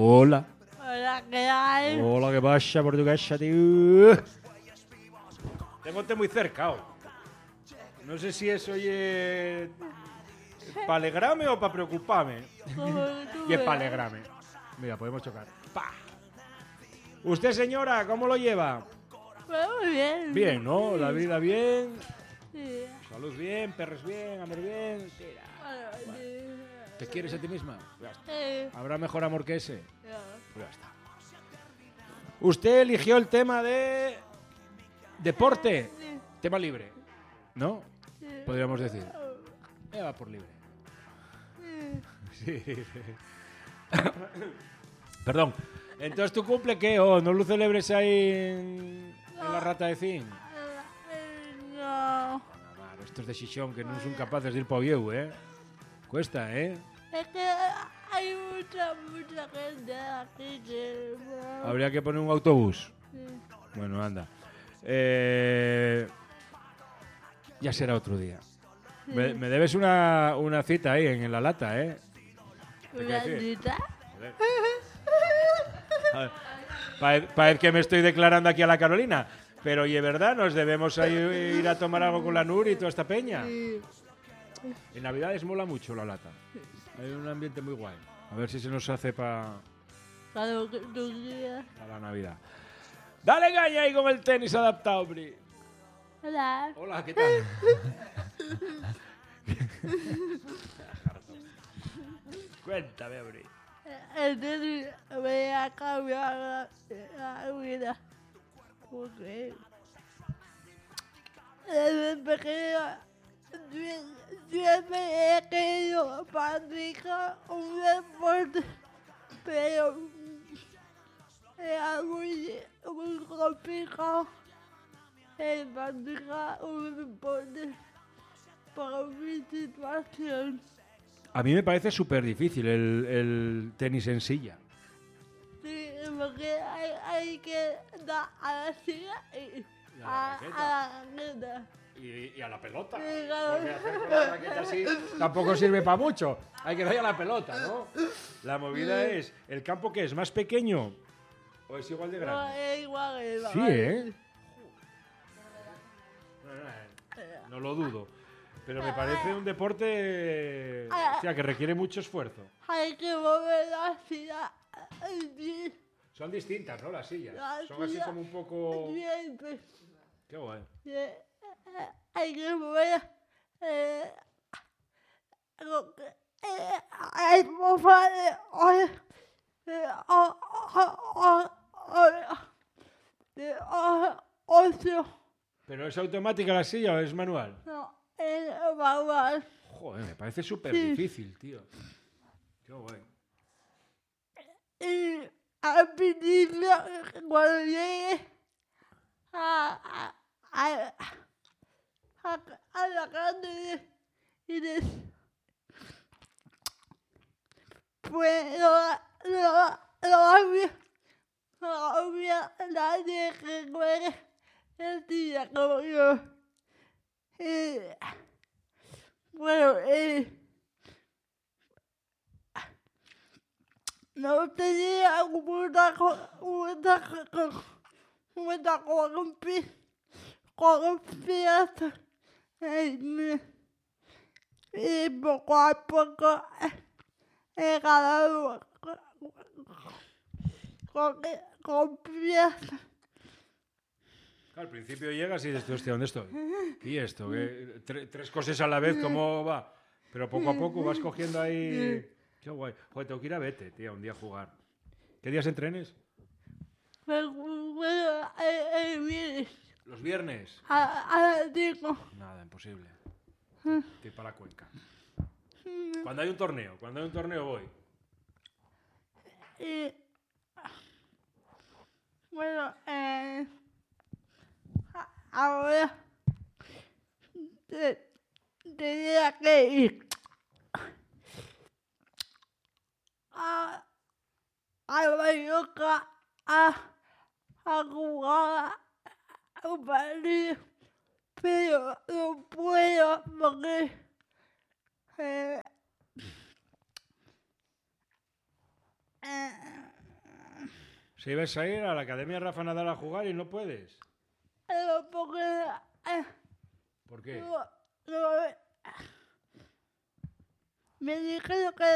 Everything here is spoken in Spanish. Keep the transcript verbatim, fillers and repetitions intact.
Hola. Hola, ¿qué hay? Hola, ¿qué pasa, portuguesa, tío? Tengote muy cerca, oh. No sé si es oye para alegrarme o para preocuparme. Como tú Y es veas. para alegrarme. Mira, podemos chocar. ¡Pah! Usted, señora, ¿cómo lo lleva? Pues muy bien. Bien, ¿no? La vida bien, Sí. salud bien, perros bien, amor bien. Tira. Bueno, sí. ¿Te quieres a ti misma? Ya está. Sí. ¿Habrá mejor amor que ese? Ya. Pues ya está. Usted eligió el tema de deporte, Sí. tema libre, ¿no? Sí. Podríamos decir. Ella va por libre. Sí. Sí. Perdón. Entonces, ¿tu cumple qué? Oh, ¿no lo celebres ahí en, en la rata de zinc? No. Claro, estos de Xixón que no son capaces de ir para Oviedo, ¿eh? Cuesta, ¿eh? Es que hay mucha, mucha gente aquí que no. Habría que poner un autobús. Sí. Bueno, anda. Eh, ya será otro día. Me, me debes una, una cita ahí en la lata, ¿eh? ¿Te ¿Una qué decir? cita? Joder. Pare- Parece que me estoy declarando aquí a la Carolina. Pero, y es verdad, nos debemos a ir, ir a tomar algo con la Nuri y toda esta peña. Sí. En Navidades mola mucho la lata. Hay un ambiente muy guay. A ver si se nos hace para Claro que tú quieras. la Navidad. Dale caña ahí con el tenis adaptado, Bri. Hola. Hola, ¿qué tal? Cuéntame, Bri. Entonces me ha cambiado la, la vida. Porque desde pequeño sie- siempre he querido practicar un deporte, pero era muy, muy complicado el practicar un deporte por mi situación. A mí me parece súper difícil el, el tenis en silla. Sí, porque hay, hay que dar a la silla y Y a la a, raqueta. a la raqueta. Y, y a la pelota. Sí, claro. Porque hacer con la raqueta así tampoco sirve para mucho. Hay que darle a la pelota, ¿no? La movida es, ¿el campo qué es? ¿Más pequeño o es igual de No, grande? es igual, es igual. Sí, ¿eh? No lo dudo. Pero me parece un deporte hostia, que requiere mucho esfuerzo. Hay que mover la silla bien, Son distintas, ¿no? Las sillas. La Son así silla como un poco... bien, pues, Qué guay. eh, eh, hay que mover eh, lo que eh, hay mover eh, eh, o- o- o- o- de o- ocio. ¿Pero es automática la silla o es manual? No, es manual. Joder, me parece súper Sí. difícil, tío. Qué guay. Y al principio, cuando llegué a, a, a, a, a la calle y de, pues no, no, no había, no había nadie que juegue el día como yo. Y, bueno, eh, no tenía mucha, co- mucha, co- mucha confi- confianza en mí. Y poco a poco he ganado con confianza. Al principio llegas y dices, hostia, ¿dónde estoy? ¿Y esto? ¿Qué? Tre- tres cosas a la vez, ¿cómo va? Pero poco a poco vas cogiendo ahí... Qué guay. Joder, tengo que ir a Vete, tío, un día a jugar. ¿Qué días entrenes? Pero bueno, el viernes ¿Los viernes? a, a las cinco. Nada, imposible. Estoy para la Cuenca. Cuando hay un torneo, cuando hay un torneo voy. Y bueno, eh, a- ahora te- tenía que ir a, a Mallorca a, a jugar a un partido, pero no puedo porque eh, eh, Si ibas a ir a la Academia Rafa Nadal a jugar y no puedes. Pero porque... eh, ¿Por qué? no- no- me dijeron que